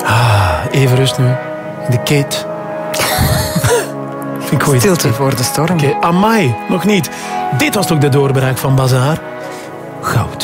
Even rust nu. De Kate. Stilte voor de storm. Amai, nog niet. Dit was toch de doorbraak van Bazaar? Goud.